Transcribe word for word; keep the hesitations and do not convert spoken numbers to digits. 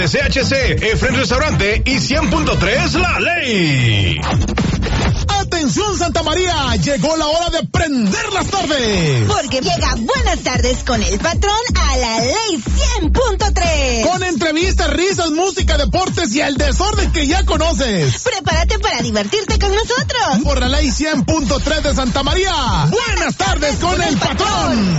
C H C, Efren Restaurante y cien punto tres La Ley. Atención Santa María, llegó la hora de prender las tardes. Porque llega Buenas Tardes con el patrón a La Ley cien punto tres. Con entrevistas, risas, música, deportes y el desorden que ya conoces. Prepárate para divertirte con nosotros. Por La Ley cien punto tres de Santa María. Buenas tardes con el patrón.